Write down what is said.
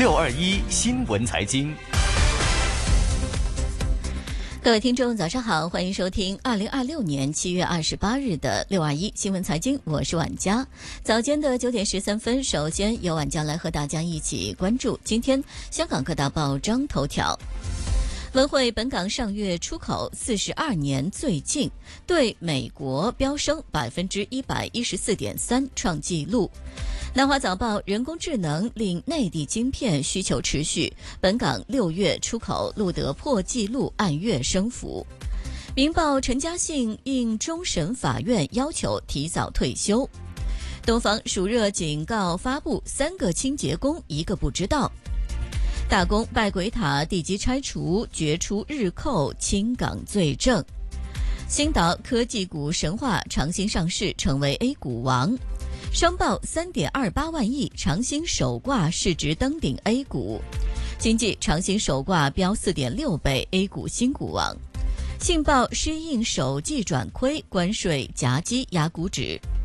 621新闻财经。 各位听众早上好，欢迎收听2026年7月28日的621新闻财经，我是婉佳。早间的9点13分，首先由婉佳来和大家一起关注今天香港各大报章头条。文汇本港上月出口42年最劲，对美国飙升114.3%，创纪录。南华早报人工智能令内地晶片需求持续，本港6月出口录得破纪录，按月升幅。明报陈嘉信应终审法院要求提早退休。东方暑热警告发布，3个清洁工1个不知道。大公拜鬼塔地基拆除，决出日寇清港罪证。星岛科技股神话长兴上市，成为 A 股王。商报3.28万亿，长兴首挂市值登顶 A 股。经济长兴首挂飙4.6倍 ，A 股新股王。信报适应首季转亏，关税夹击压股指。